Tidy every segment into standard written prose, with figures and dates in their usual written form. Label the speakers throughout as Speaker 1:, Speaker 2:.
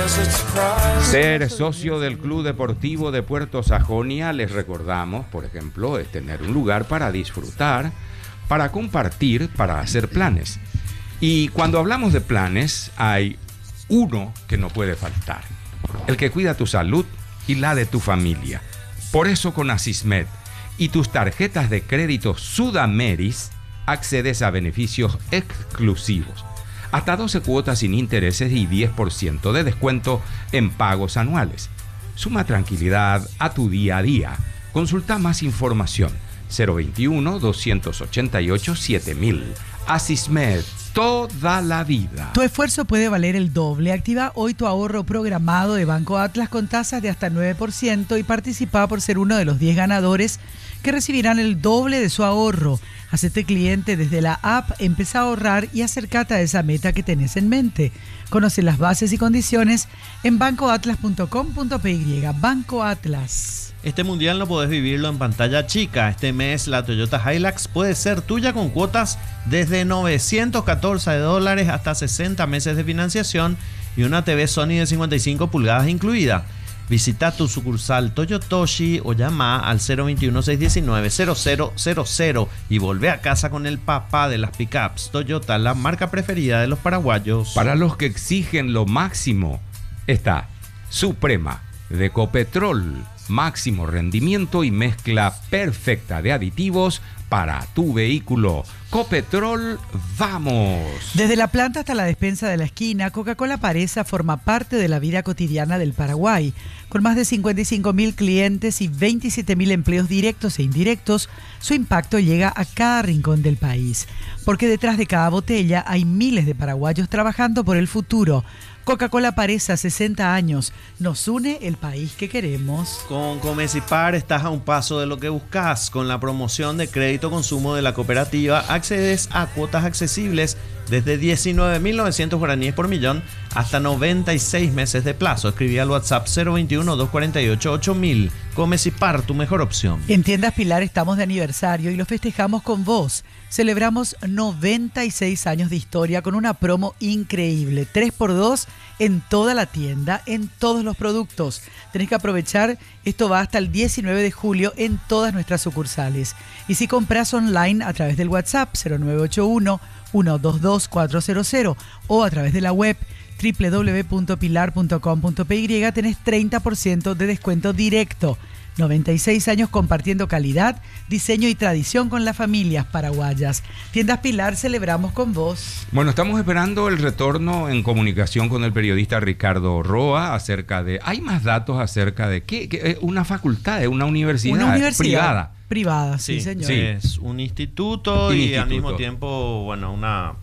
Speaker 1: Ser socio del Club Deportivo de Puerto Sajonia, les recordamos, por ejemplo, es tener un lugar para disfrutar, para compartir, para hacer planes. Y cuando hablamos de planes, hay uno que no puede faltar: el que cuida tu salud y la de tu familia. Por eso con Asismed y tus tarjetas de crédito Sudameris accedes a beneficios exclusivos. Hasta 12 cuotas sin intereses y 10% de descuento en pagos anuales. Suma tranquilidad a tu día a día. Consulta más información. 021-288-7000. Asismed, toda la vida.
Speaker 2: Tu esfuerzo puede valer el doble. Activa hoy tu ahorro programado de Banco Atlas con tasas de hasta 9% y participa por ser uno de los 10 ganadores que recibirán el doble de su ahorro. Hacete cliente desde la app, empezá a ahorrar y acércate a esa meta que tenés en mente. Conoce las bases y condiciones en bancoatlas.com.py. Banco Atlas.
Speaker 3: Este mundial no podés vivirlo en pantalla chica. Este mes la Toyota Hilux puede ser tuya con cuotas desde $914 hasta 60 meses de financiación y una TV Sony de 55 pulgadas incluida. Visita tu sucursal Toyotoshi o llama al 021-619-0000 y vuelve a casa con el papá de las pickups. Toyota, la marca preferida de los paraguayos.
Speaker 1: Para los que exigen lo máximo, está Suprema de Ecopetrol. Máximo rendimiento y mezcla perfecta de aditivos para tu vehículo. Copetrol, vamos.
Speaker 2: Desde la planta hasta la despensa de la esquina, Coca-Cola Paresa forma parte de la vida cotidiana del Paraguay. Con más de 55.000 clientes y 27.000 empleos directos e indirectos, su impacto llega a cada rincón del país. Porque detrás de cada botella hay miles de paraguayos trabajando por el futuro. Coca-Cola Paresa, 60 años. Nos une el país que queremos.
Speaker 3: Con Comecipar estás a un paso de lo que buscas. Con la promoción de crédito consumo de la cooperativa, accedes a cuotas accesibles desde 19.900 guaraníes por millón hasta 96 meses de plazo. Escribí al WhatsApp 021-248-8000. Comecipar, tu mejor opción.
Speaker 2: En Tiendas Pilar estamos de aniversario y lo festejamos con vos. Celebramos 96 años de historia con una promo increíble. 3x2 en toda la tienda, en todos los productos. Tenés que aprovechar, esto va hasta el 19 de julio en todas nuestras sucursales. Y si compras online a través del WhatsApp 0981-122-400 o a través de la web www.pilar.com.py tenés 30% de descuento directo. 96 años compartiendo calidad, diseño y tradición con las familias paraguayas. Tiendas Pilar, celebramos con vos.
Speaker 1: Bueno, estamos esperando el retorno en comunicación con el periodista Ricardo Roa acerca de... ¿Hay más datos acerca de qué? ¿Una facultad? ¿Una universidad?
Speaker 2: Una universidad
Speaker 1: privada?
Speaker 2: Privada, sí, señor.
Speaker 3: Sí. Es un instituto y al mismo tiempo, bueno,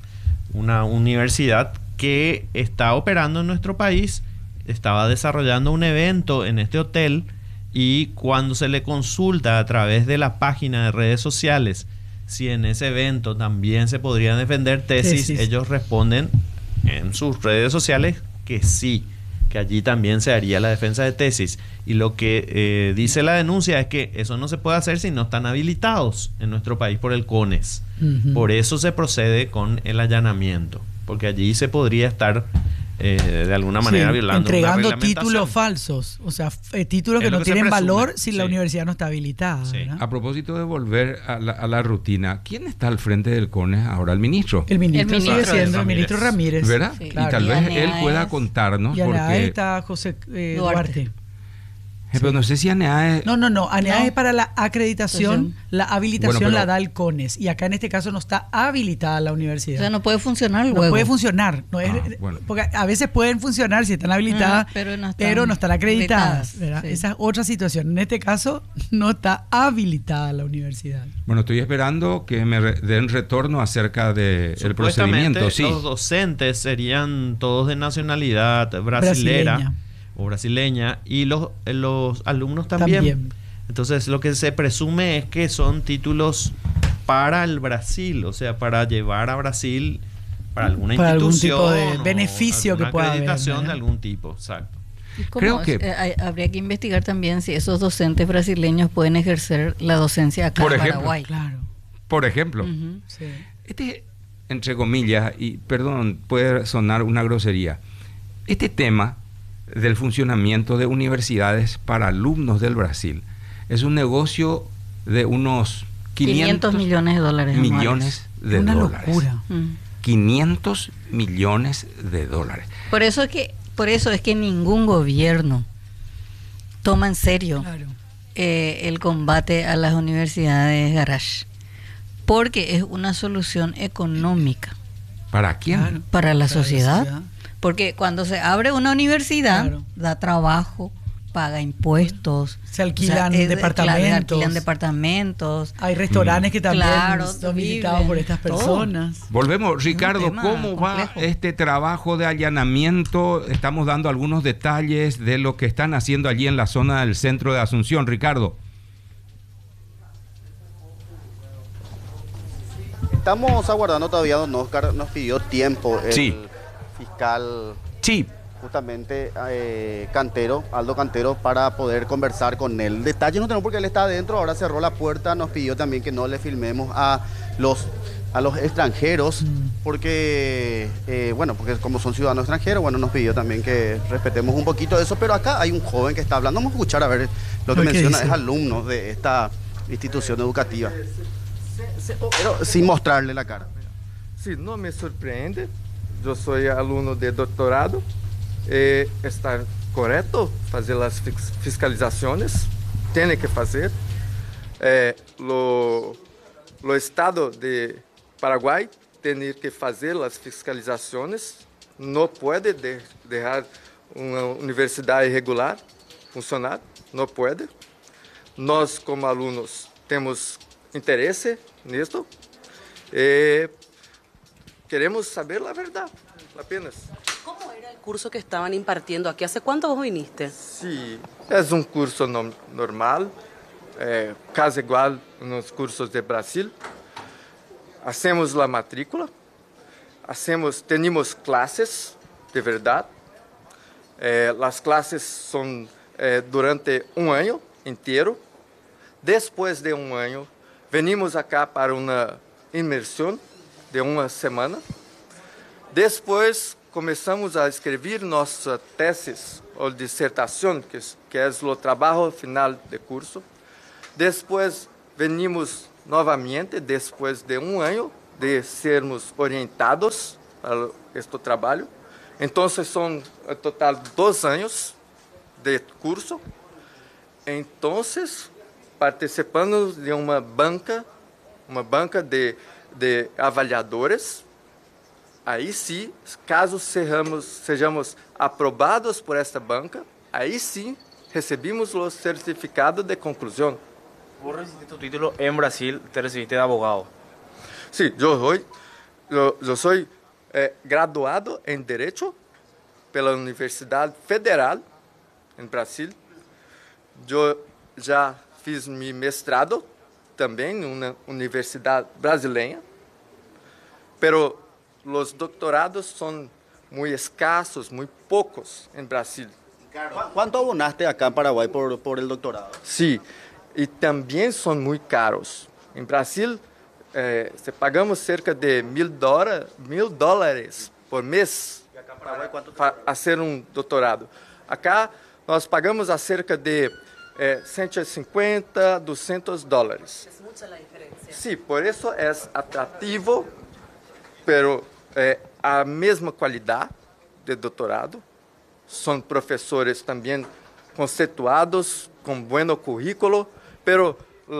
Speaker 3: una universidad que está operando en nuestro país. Estaba desarrollando un evento en este hotel. Y cuando se le consulta a través de la página de redes sociales si en ese evento también se podrían defender tesis, ellos responden en sus redes sociales que sí, que allí también se haría la defensa de tesis. Y lo que dice la denuncia es que eso no se puede hacer si no están habilitados en nuestro país por el CONES. Por eso se procede con el allanamiento, porque allí se podría estar... de alguna manera violando
Speaker 2: entregando títulos falsos, o sea, títulos que no tienen valor si la universidad no está habilitada.
Speaker 1: A propósito de volver a la rutina, ¿quién está al frente del CONES ahora? El ministro.
Speaker 2: El ministro sigue siendo el ministro Ramírez,
Speaker 1: ¿verdad?
Speaker 4: Sí,
Speaker 1: claro. Y tal vez él pueda contarnos.
Speaker 2: Y
Speaker 1: porque
Speaker 2: ahí está José Duarte.
Speaker 1: Pero no sé si ANEA es...
Speaker 2: No, ANEA es para la acreditación, la habilitación la da el CONES, y acá en este caso no está habilitada la universidad.
Speaker 4: O sea, no puede funcionar luego.
Speaker 2: No puede funcionar, porque a veces pueden funcionar si están habilitadas, pero no están acreditadas. Sí. Esa es otra situación. En este caso no está habilitada la universidad.
Speaker 1: Bueno, estoy esperando que me den retorno acerca del procedimiento. Sí.
Speaker 3: Los docentes serían todos de nacionalidad brasileña o brasileña, y los alumnos también. Entonces lo que se presume es que son títulos para el Brasil, o sea, para llevar a Brasil para alguna institución,
Speaker 2: algún tipo de beneficio que pueda haber,
Speaker 3: acreditación de algún tipo, exacto.
Speaker 4: Creo que habría que investigar también si esos docentes brasileños pueden ejercer la docencia acá en Paraguay.
Speaker 2: Claro.
Speaker 1: Por ejemplo, este, entre comillas, y perdón, puede sonar una grosería, este tema del funcionamiento de universidades para alumnos del Brasil. Es un negocio de unos 500
Speaker 4: millones de dólares.
Speaker 1: Millones de
Speaker 2: Una
Speaker 1: dólares.
Speaker 2: locura.
Speaker 1: 500 millones de dólares.
Speaker 4: Por eso es que ningún gobierno toma en serio el combate a las universidades garage, porque es una solución económica.
Speaker 1: ¿Para quién?
Speaker 2: Claro.
Speaker 4: Para la sociedad. Porque cuando se abre una universidad, da trabajo, paga impuestos.
Speaker 2: Se alquilan departamentos. Hay restaurantes que también son visitados por estas personas.
Speaker 1: Volvemos, Ricardo, ¿cómo va este trabajo de allanamiento? Estamos dando algunos detalles de lo que están haciendo allí en la zona del centro de Asunción, Ricardo.
Speaker 5: Estamos aguardando todavía, don Oscar nos pidió tiempo el fiscal justamente Aldo Cantero, para poder conversar con él. Detalles no tenemos porque él está adentro, ahora cerró la puerta, nos pidió también que no le filmemos a los extranjeros, porque porque como son ciudadanos extranjeros, nos pidió también que respetemos un poquito eso, pero acá hay un joven que está hablando, vamos a escuchar a ver lo que menciona, es alumno de esta institución educativa. Pero sin mostrarle la cara.
Speaker 6: Sí, no me sorprende. Yo soy alumno de doctorado. Está correcto fazer as fiscalizações. Tem que fazer. O Estado de Paraguai tem que fazer as fiscalizações. Não pode deixar uma universidade regular funcionar. Não pode. Nós, como alunos, temos interesse nisto. Queremos saber la verdad, apenas.
Speaker 7: ¿Cómo era el curso que estaban impartiendo aquí? ¿Hace cuánto vos viniste?
Speaker 6: Sí, es un curso normal, casi igual a los cursos de Brasil. Hacemos la matrícula, tenemos clases de verdad. Las clases son durante un año entero. Después de un año, venimos acá para una inmersión de uma semana. Depois começamos a escrever nossa tesis ou dissertação, que é o trabalho final de curso. Depois venimos novamente, depois de um ano de sermos orientados para este trabalho. Então, são em total 2 anos de curso. Então, participamos de uma banca de avaliadores. Aí sim, caso sejamos aprovados por esta banca, aí sim recebemos o certificado de conclusão.
Speaker 8: Vos recibiste tu título en Brasil, te recibiste de abogado.
Speaker 6: Sí, yo soy graduado en Derecho pela Universidade Federal em Brasil. Eu já fiz meu mestrado também em uma universidade brasileira, pero os doutorados são muito escassos, muito poucos em Brasil.
Speaker 5: ¿Cuánto abonaste acá en Paraguay por el doctorado?
Speaker 6: Sí, e também são muito caros. Em Brasil, pagamos cerca de $1.000 por mês para fazer um doutorado. Acá nós pagamos a cerca de $150, $200.
Speaker 7: Es mucha la diferencia.
Speaker 6: Sí, por eso es atractivo, pero a mesma qualidade de doutorado. São professores também conceituados, com bom currículo, pero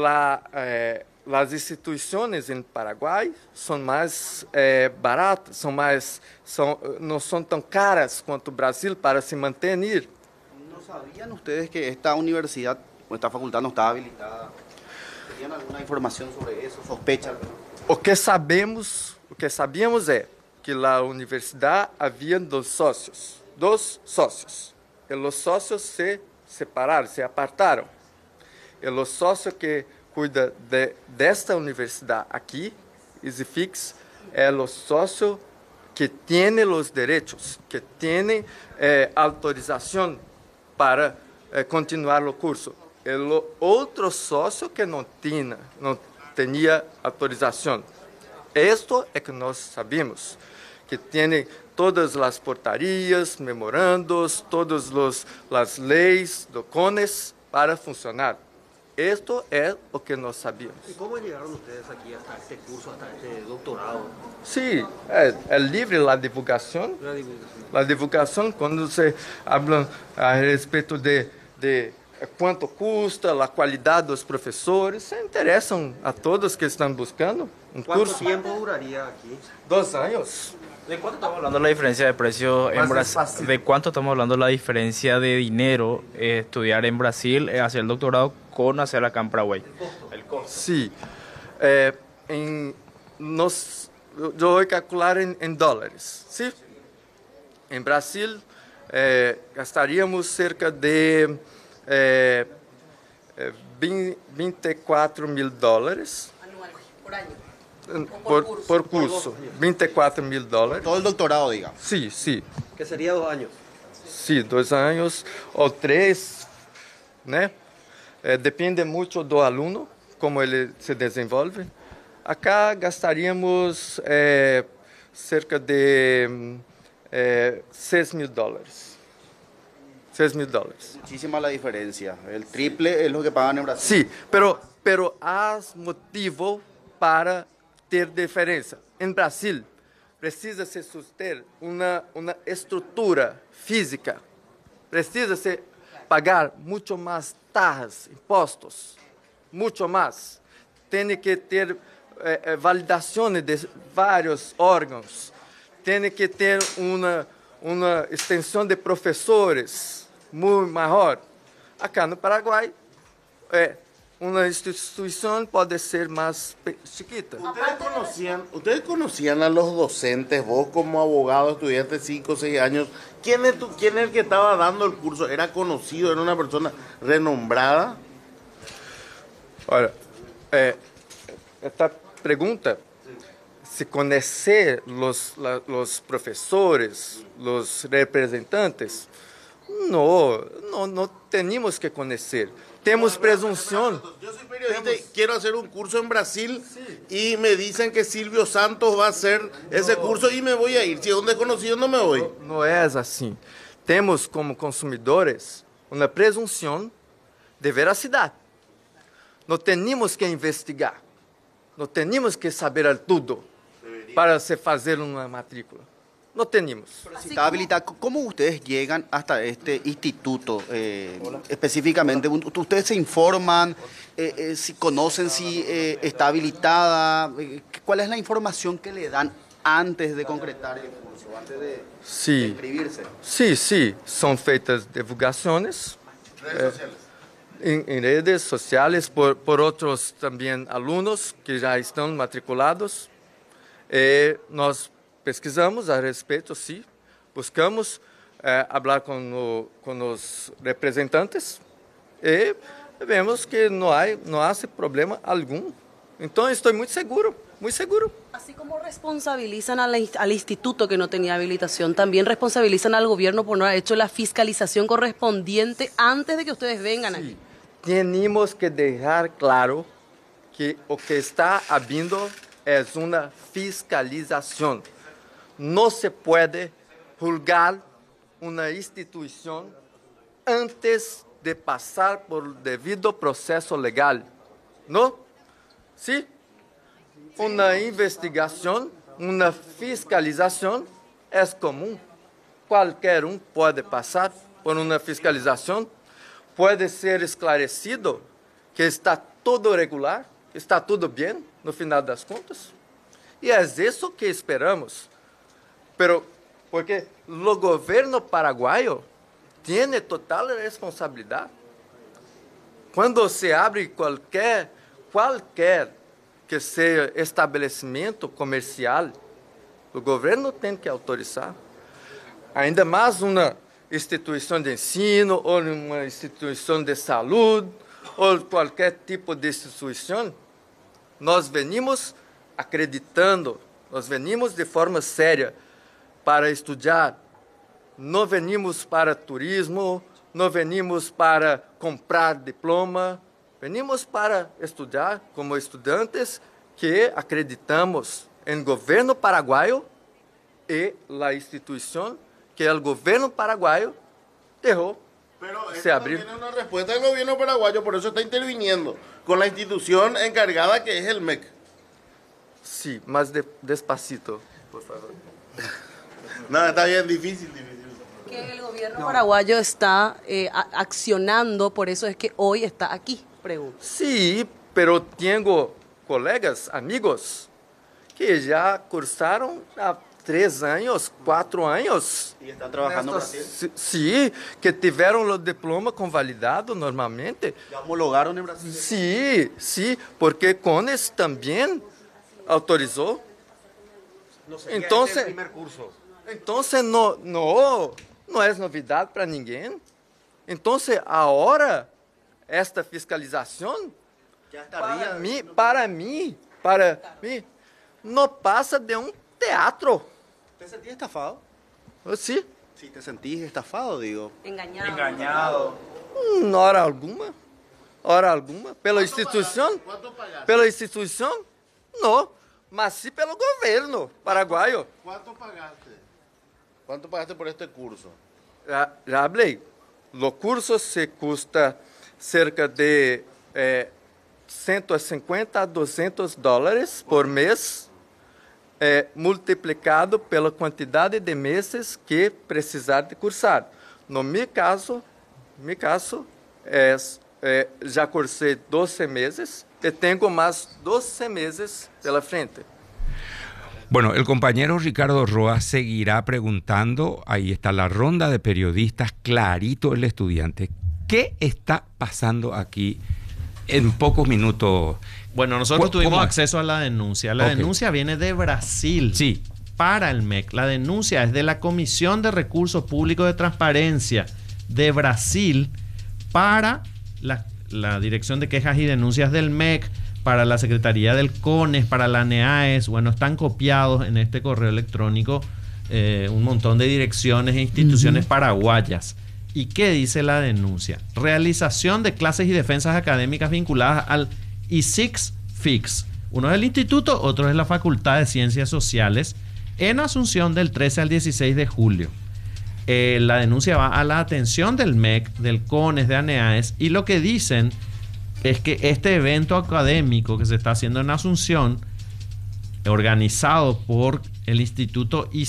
Speaker 6: as instituições em Paraguai são mais baratas, não são tão caras quanto o Brasil para se manter.
Speaker 5: ¿No sabían ustedes que esta universidad o esta facultad no estaba habilitada? ¿Tenían alguna información sobre eso? ¿Sospechan?
Speaker 6: O que sabíamos é que na universidade havia dos sócios. E os sócios se separaram, se apartaram. E o sócio que cuida desta universidade aqui, EasyFix, é o sócio que tem os direitos, que tem autorização para continuar o curso. E o outro sócio que não tinha autorização. Isto é que nós sabemos, que tiene todas las portarias, memorandos, todas las leyes, docones para funcionar. Esto es lo que no sabíamos.
Speaker 9: ¿Y cómo llegaron ustedes aquí hasta este curso, hasta este doctorado?
Speaker 6: Sí, es libre la divulgación. La divulgación cuando se habla a respecto de cuánto custa, la calidad de los profesores, se interesan a todos que están buscando un curso.
Speaker 9: ¿Cuánto tiempo duraría aquí?
Speaker 6: 2 años.
Speaker 8: ¿De cuánto estamos hablando la diferencia de precio en Brasil? ¿De cuánto estamos hablando la diferencia de dinero estudiar en Brasil, hacer el doctorado con hacer acá en Paraguay? El costo.
Speaker 6: Sí. Yo voy a calcular en dólares. ¿Sí? En Brasil gastaríamos cerca de $24.000.
Speaker 7: Anual, por año.
Speaker 6: Por curso, $24.000.
Speaker 5: Todo el doctorado, digamos.
Speaker 6: Sí, sí.
Speaker 9: ¿Qué sería 2 años?
Speaker 6: Sí, 2 años o 3, né? Depende muito do aluno, como ele se desenvolve. Acá gastaríamos cerca de $6.000. $6.000.
Speaker 5: Muchísima la diferencia. El triple es lo que pagan en Brasil.
Speaker 6: Sí, pero há motivo para ter diferença. Em Brasil, precisa-se suster uma estrutura física, precisa-se pagar muito mais taxas, impostos, muito mais. Tem que ter validações de vários órgãos, tem que ter uma extensão de professores muito maior. Acá no Paraguai, una institución puede ser más chiquita.
Speaker 10: ¿Ustedes conocían a los docentes, vos como abogado, estudiaste 5 o 6 años? ¿Quién es el que estaba dando el curso? ¿Era conocido? ¿Era una persona renombrada?
Speaker 6: Ahora, esta pregunta, si conocer los profesores, los representantes, no tenemos que conocer. Tenemos presunción.
Speaker 10: Yo soy periodista y quiero hacer un curso en Brasil y me dicen que Silvio Santos va a hacer ese curso y me voy a ir. Si es un desconocido no me voy.
Speaker 6: No es así. Temos como consumidores uma presunção de veracidade. Não temos que investigar. Não temos que saber tudo para se fazer uma matrícula. No tenemos.
Speaker 5: Si está habilitado, ¿cómo ustedes llegan hasta este instituto específicamente? ¿Ustedes se informan, si conocen si está habilitada? ¿Cuál es la información que le dan antes de concretar el curso, antes de inscribirse?
Speaker 6: Sí, son feitas divulgaciones.
Speaker 10: ¿Redes sociales?
Speaker 6: En redes sociales por otros también alumnos que ya están matriculados. Nós pesquisamos a respeito, sim, buscamos falar com os representantes e vemos que não há problema algum. Então, estou muito seguro, muito seguro.
Speaker 7: Así como responsabilizan al instituto que no tenía habilitación, también responsabilizan al gobierno por no haber hecho la fiscalización correspondiente antes de que ustedes vengan aquí.
Speaker 6: Tenemos que dejar claro que o que está habiendo es una fiscalización. No se puede juzgar una institución antes de pasar por el debido proceso legal, ¿no? Sí. Una investigación, una fiscalización es común. Cualquier puede pasar por una fiscalización, puede ser esclarecido que está todo regular, está todo bien no final das contas. Y es eso que esperamos. Pero porque el gobierno paraguayo tiene total responsabilidad. Cuando se abre cualquier que sea estabelecimiento comercial, o governo tem que autorizar. Ainda mais uma instituição de ensino, ou uma instituição de saúde, ou qualquer tipo de instituição, nós venimos acreditando, nós venimos de forma séria para estudar. Não venimos para turismo, não venimos para comprar diploma, venimos para estudar como estudantes que acreditamos em governo paraguaio y la institución que el gobierno paraguayo dejó.
Speaker 10: Pero eso tiene una respuesta del gobierno paraguayo, por eso está interviniendo con la institución encargada que es el MEC.
Speaker 6: Sí, más despacito, por favor.
Speaker 10: No, está bien, difícil.
Speaker 7: Que el gobierno paraguayo está accionando, por eso es que hoy está aquí, pregunto.
Speaker 6: Sí, pero tengo colegas, amigos, que ya cursaron a 3 años, 4 años.
Speaker 5: Y están trabajando en Brasil.
Speaker 6: Sí, que tuvieron los diplomas convalidados normalmente.
Speaker 5: ¿Ya homologaron en Brasil?
Speaker 6: Sí, sí, porque CONES también autorizó.
Speaker 5: No sé,
Speaker 6: entonces,
Speaker 5: el primer curso.
Speaker 6: Entonces no es novidad para ninguém. Entonces ahora esta fiscalización para mí no pasa de un teatro.
Speaker 5: ¿Te sentís estafado?
Speaker 6: Sí.
Speaker 5: Sí, te sentís estafado, digo.
Speaker 7: Engañado.
Speaker 6: Hora alguma. Pela instituição?
Speaker 10: ¿Cuánto pagaste?
Speaker 6: Pela instituição? Não. Mas sim pelo governo paraguaio.
Speaker 10: ¿Cuánto pagaste por este curso?
Speaker 6: Já hablei. O curso se custa cerca de 150 a 200 dólares por mês, multiplicado pela quantidade de meses que precisar de cursar. No meu caso, já cursei 12 meses e tenho mais 12 meses pela frente.
Speaker 1: Bueno, el compañero Ricardo Roa seguirá preguntando. Ahí está la ronda de periodistas, clarito el estudiante. ¿Qué está pasando aquí en pocos minutos?
Speaker 3: Bueno, nosotros tuvimos acceso a la denuncia. La denuncia viene de Brasil.
Speaker 1: Sí.
Speaker 3: Para el MEC. La denuncia es de la Comisión de Recursos Públicos de Transparencia de Brasil para la Dirección de Quejas y Denuncias del MEC, para la Secretaría del CONES, para la NEAES. Bueno, están copiados en este correo electrónico un montón de direcciones e instituciones paraguayas. ¿Y qué dice la denuncia? Realización de clases y defensas académicas vinculadas al ISIX-FIX. Uno es el instituto, otro es la Facultad de Ciencias Sociales, en Asunción del 13 al 16 de julio. La denuncia va a la atención del MEC, del CONES, de ANEAES, y lo que dicen es que este evento académico que se está haciendo en Asunción, organizado por el Instituto